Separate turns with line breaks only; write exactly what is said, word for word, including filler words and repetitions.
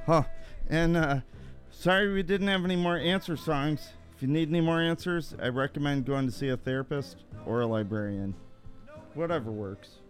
Huh. And uh, sorry we didn't have any more answer songs. If you need any more answers, I recommend going to see a therapist or a librarian. Whatever works.